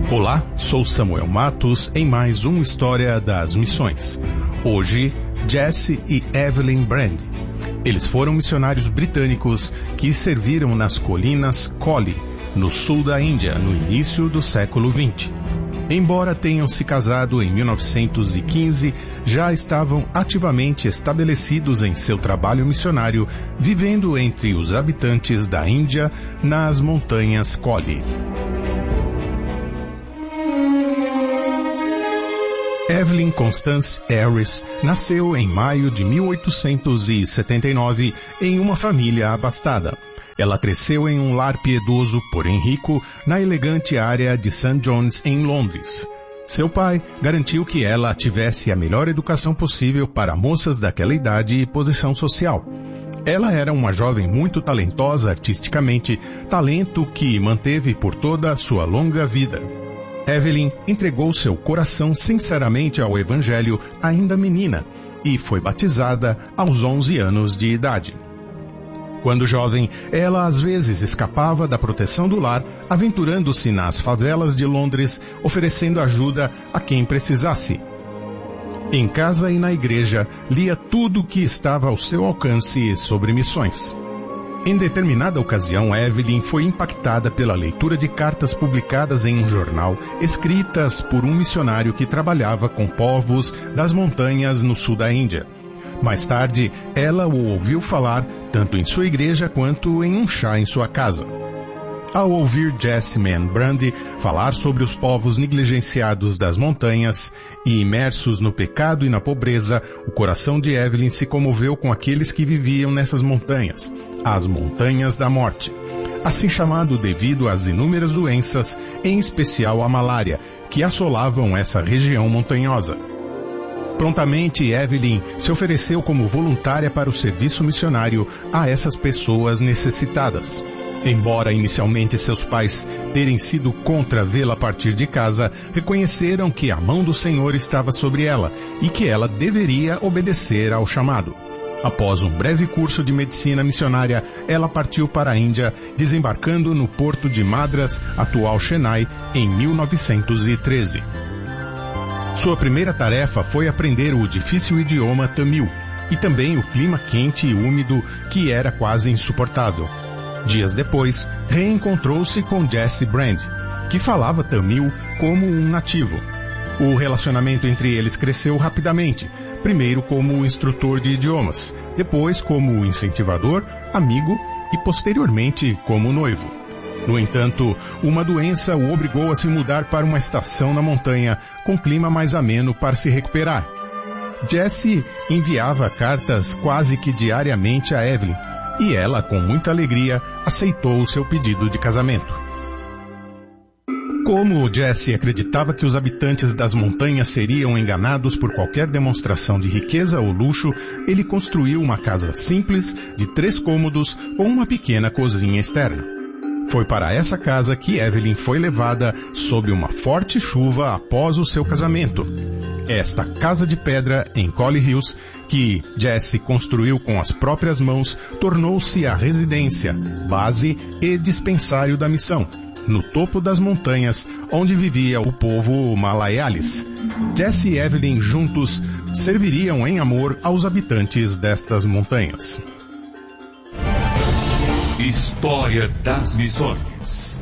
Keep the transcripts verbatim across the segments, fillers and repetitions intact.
Olá, sou Samuel Matos em mais uma História das Missões. Hoje, Jesse e Evelyn Brand. Eles foram missionários britânicos que serviram nas colinas Collie, no sul da Índia, no início do século vinte. Embora tenham se casado em mil novecentos e quinze, já estavam ativamente estabelecidos em seu trabalho missionário, vivendo entre os habitantes da Índia nas montanhas Collie. Evelyn Constance Harris nasceu em maio de mil oitocentos e setenta e nove em uma família abastada. Ela cresceu em um lar piedoso, porém rico, na elegante área de Saint John's, em Londres. Seu pai garantiu que ela tivesse a melhor educação possível para moças daquela idade e posição social. Ela era uma jovem muito talentosa artisticamente, talento que manteve por toda a sua longa vida. Evelyn entregou seu coração sinceramente ao Evangelho ainda menina e foi batizada aos onze anos de idade. Quando jovem, ela às vezes escapava da proteção do lar, aventurando-se nas favelas de Londres, oferecendo ajuda a quem precisasse. Em casa e na igreja, lia tudo o que estava ao seu alcance sobre missões. Em determinada ocasião, Evelyn foi impactada pela leitura de cartas publicadas em um jornal, escritas por um missionário que trabalhava com povos das montanhas no sul da Índia. Mais tarde, ela o ouviu falar tanto em sua igreja quanto em um chá em sua casa. Ao ouvir Jesse Brand falar sobre os povos negligenciados das montanhas e imersos no pecado e na pobreza, o coração de Evelyn se comoveu com aqueles que viviam nessas montanhas, as montanhas da morte, assim chamado devido às inúmeras doenças, em especial a malária, que assolavam essa região montanhosa. Prontamente, Evelyn se ofereceu como voluntária para o serviço missionário a essas pessoas necessitadas. Embora inicialmente seus pais terem sido contra vê-la partir de casa, reconheceram que a mão do Senhor estava sobre ela e que ela deveria obedecer ao chamado. Após um breve curso de medicina missionária, ela partiu para a Índia, desembarcando no porto de Madras, atual Chennai, em mil novecentos e treze. Sua primeira tarefa foi aprender o difícil idioma tamil e também o clima quente e úmido que era quase insuportável. Dias depois, reencontrou-se com Jesse Brand, que falava tamil como um nativo. O relacionamento entre eles cresceu rapidamente, primeiro como instrutor de idiomas, depois como incentivador, amigo e posteriormente como noivo. No entanto, uma doença o obrigou a se mudar para uma estação na montanha com clima mais ameno para se recuperar. Jesse enviava cartas quase que diariamente a Evelyn, e ela, com muita alegria, aceitou o seu pedido de casamento. Como Jesse acreditava que os habitantes das montanhas seriam enganados por qualquer demonstração de riqueza ou luxo, ele construiu uma casa simples, de três cômodos, com uma pequena cozinha externa. Foi para essa casa que Evelyn foi levada sob uma forte chuva após o seu casamento. Esta casa de pedra em Collie Hills, que Jesse construiu com as próprias mãos, tornou-se a residência, base e dispensário da missão, no topo das montanhas, onde vivia o povo Malayalis. Jesse e Evelyn juntos serviriam em amor aos habitantes destas montanhas. História das Missões.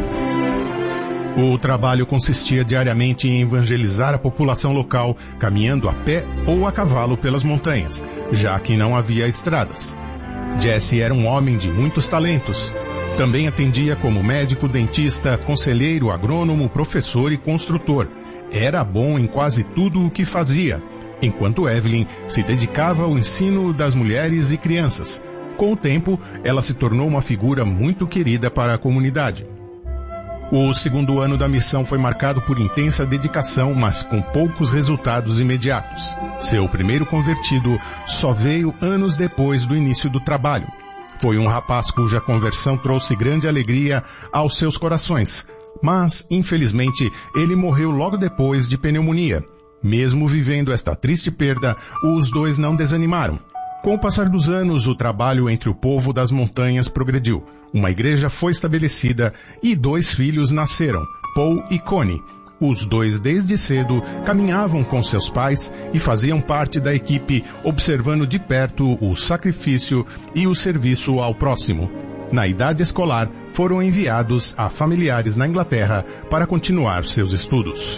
O trabalho consistia diariamente em evangelizar a população local, caminhando a pé ou a cavalo pelas montanhas, já que não havia estradas. Jesse era um homem de muitos talentos. Também atendia como médico, dentista, conselheiro, agrônomo, professor e construtor. Era bom em quase tudo o que fazia, enquanto Evelyn se dedicava ao ensino das mulheres e crianças. Com o tempo, ela se tornou uma figura muito querida para a comunidade. O segundo ano da missão foi marcado por intensa dedicação, mas com poucos resultados imediatos. Seu primeiro convertido só veio anos depois do início do trabalho. Foi um rapaz cuja conversão trouxe grande alegria aos seus corações, mas, infelizmente, ele morreu logo depois de pneumonia. Mesmo vivendo esta triste perda, os dois não desanimaram. Com o passar dos anos, o trabalho entre o povo das montanhas progrediu. Uma igreja foi estabelecida e dois filhos nasceram, Paul e Connie. Os dois, desde cedo, caminhavam com seus pais e faziam parte da equipe, observando de perto o sacrifício e o serviço ao próximo. Na idade escolar, foram enviados a familiares na Inglaterra para continuar seus estudos.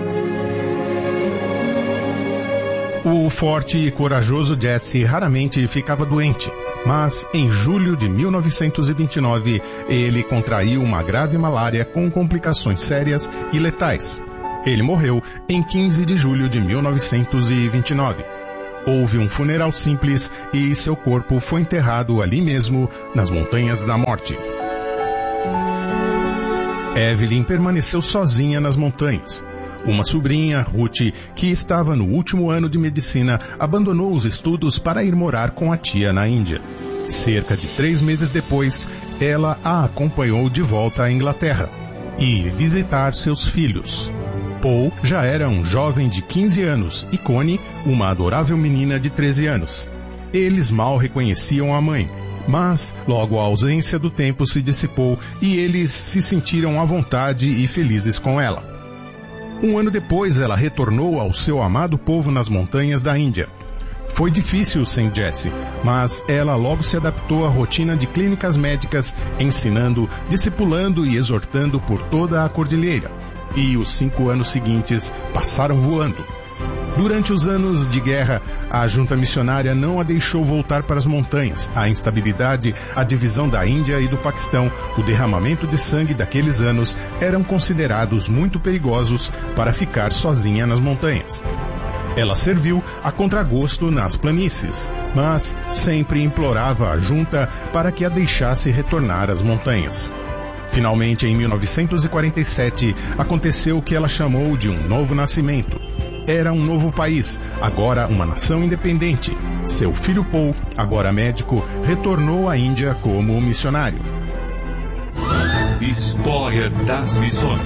O forte e corajoso Jesse raramente ficava doente, mas em julho de mil novecentos e vinte e nove ele contraiu uma grave malária com complicações sérias e letais. Ele morreu em quinze de julho de mil novecentos e vinte e nove. Houve um funeral simples e seu corpo foi enterrado ali mesmo, nas Montanhas da Morte. Evelyn permaneceu sozinha nas montanhas. Uma sobrinha, Ruth, que estava no último ano de medicina, abandonou os estudos para ir morar com a tia na Índia. Cerca de três meses depois, ela a acompanhou de volta à Inglaterra e visitar seus filhos. Paul já era um jovem de quinze anos e Connie, uma adorável menina de treze anos. Eles mal reconheciam a mãe, mas logo a ausência do tempo se dissipou e eles se sentiram à vontade e felizes com ela. Um ano depois, ela retornou ao seu amado povo nas montanhas da Índia. Foi difícil sem Jesse, mas ela logo se adaptou à rotina de clínicas médicas, ensinando, discipulando e exortando por toda a cordilheira. E os cinco anos seguintes passaram voando. Durante os anos de guerra, a junta missionária não a deixou voltar para as montanhas. A instabilidade, a divisão da Índia e do Paquistão, o derramamento de sangue daqueles anos eram considerados muito perigosos para ficar sozinha nas montanhas. Ela serviu a contragosto nas planícies, mas sempre implorava a junta para que a deixasse retornar às montanhas. Finalmente, em mil novecentos e quarenta e sete, aconteceu o que ela chamou de um novo nascimento. Era um novo país, agora uma nação independente. Seu filho Paul, agora médico, retornou à Índia como missionário. História das Missões.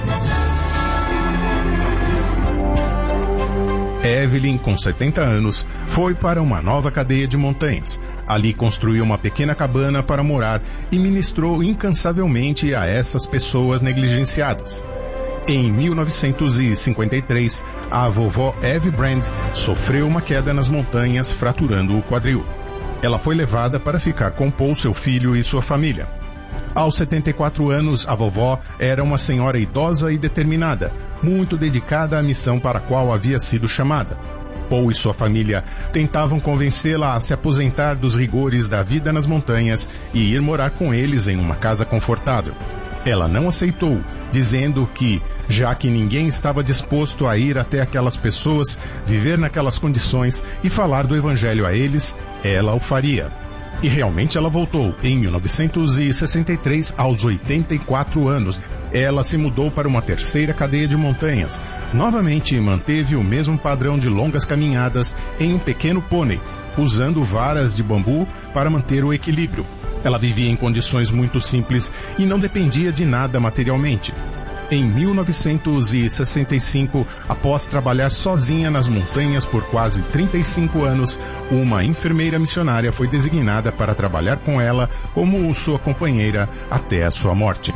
Evelyn, com setenta anos, foi para uma nova cadeia de montanhas. Ali construiu uma pequena cabana para morar e ministrou incansavelmente a essas pessoas negligenciadas. Em mil novecentos e cinquenta e três, a vovó Eve Brand sofreu uma queda nas montanhas, fraturando o quadril. Ela foi levada para ficar com Paul, seu filho e sua família. Aos setenta e quatro anos, a vovó era uma senhora idosa e determinada, muito dedicada à missão para a qual havia sido chamada. Paul e sua família tentavam convencê-la a se aposentar dos rigores da vida nas montanhas e ir morar com eles em uma casa confortável. Ela não aceitou, dizendo que, já que ninguém estava disposto a ir até aquelas pessoas, viver naquelas condições e falar do evangelho a eles, ela o faria. E realmente ela voltou, em mil novecentos e sessenta e três, aos oitenta e quatro anos. Ela se mudou para uma terceira cadeia de montanhas. Novamente manteve o mesmo padrão de longas caminhadas em um pequeno pônei, usando varas de bambu para manter o equilíbrio. Ela vivia em condições muito simples e não dependia de nada materialmente. Em mil novecentos e sessenta e cinco, após trabalhar sozinha nas montanhas por quase trinta e cinco anos, uma enfermeira missionária foi designada para trabalhar com ela como sua companheira até a sua morte.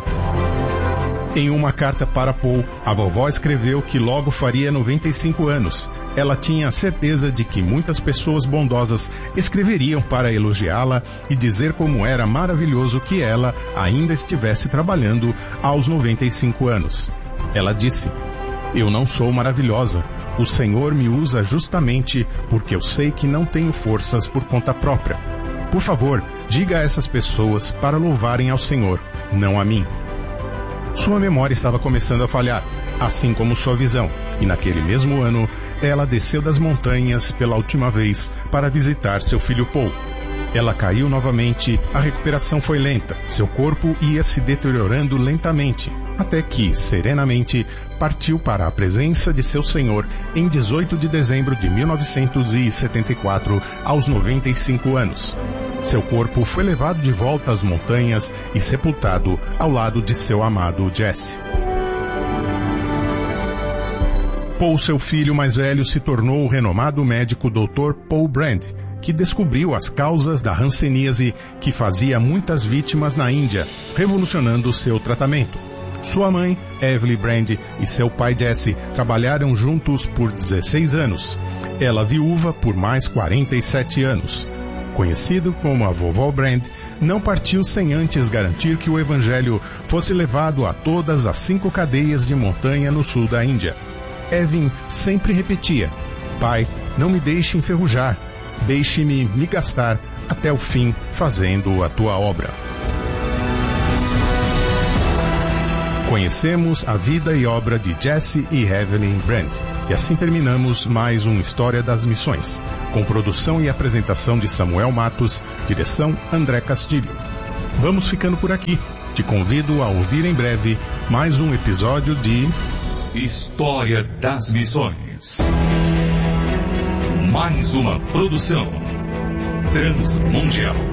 Em uma carta para Paul, a vovó escreveu que logo faria noventa e cinco anos. Ela tinha a certeza de que muitas pessoas bondosas escreveriam para elogiá-la e dizer como era maravilhoso que ela ainda estivesse trabalhando aos noventa e cinco anos. Ela disse: "Eu não sou maravilhosa. O Senhor me usa justamente porque eu sei que não tenho forças por conta própria. Por favor, diga a essas pessoas para louvarem ao Senhor, não a mim." Sua memória estava começando a falhar, assim como sua visão, e naquele mesmo ano, ela desceu das montanhas pela última vez para visitar seu filho Paul. Ela caiu novamente, a recuperação foi lenta, seu corpo ia se deteriorando lentamente, até que, serenamente, partiu para a presença de seu Senhor em dezoito de dezembro de mil novecentos e setenta e quatro, aos noventa e cinco anos. Seu corpo foi levado de volta às montanhas e sepultado ao lado de seu amado Jesse. Paul, seu filho mais velho, se tornou o renomado médico doutor Paul Brand, que descobriu as causas da hanseníase que fazia muitas vítimas na Índia, revolucionando seu tratamento. Sua mãe, Evelyn Brand, e seu pai Jesse trabalharam juntos por dezesseis anos. Ela viúva por mais quarenta e sete anos. Conhecido como a Vovó Brand, não partiu sem antes garantir que o evangelho fosse levado a todas as cinco cadeias de montanha no sul da Índia. Evelyn sempre repetia: Pai, não me deixe enferrujar, deixe-me me gastar até o fim fazendo a tua obra. Conhecemos a vida e obra de Jesse e Evelyn Brand. E assim terminamos mais uma História das Missões, com produção e apresentação de Samuel Matos, direção André Castilho. Vamos ficando por aqui. Te convido a ouvir em breve mais um episódio de História das Missões. Mais uma produção transmundial.